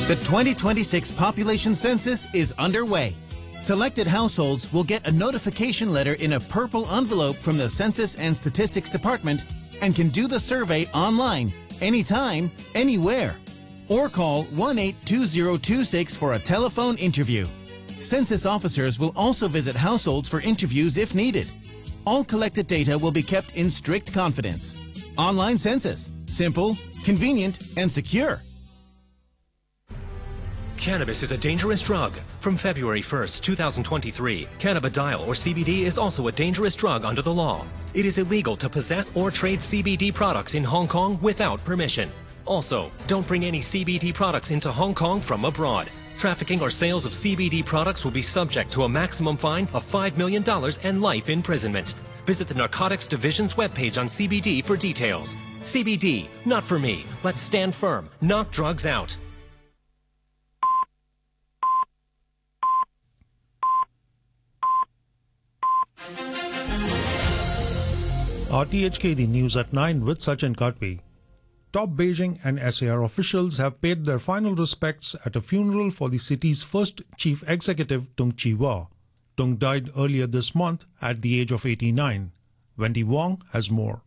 The 2026 population census is underway. Selected households will get a notification letter in a purple envelope from the Census and Statistics Department and can do the survey online, anytime, anywhere. Or call 1-82026 for a telephone interview. Census officers will also visit households for interviews if needed. All collected data will be kept in strict confidence. Online census. Simple, convenient, and secure. Cannabis is a dangerous drug. From February 1st, 2023, cannabidiol or CBD is also a dangerous drug under the law. It is illegal to possess or trade CBD products in Hong Kong without permission. Also, don't bring any CBD products into Hong Kong from abroad. Trafficking or sales of CBD products will be subject to a maximum fine of $5 million and life imprisonment. Visit the Narcotics Division's webpage on CBD for details. CBD, not for me. Let's stand firm. Knock drugs out. RTHK, the news at 9 with Sachin Katwi. Top Beijing and SAR officials have paid their final respects at a funeral for the city's first chief executive, Tung Chee-hwa. Tung died earlier this month at the age of 89. Wendy Wong has more.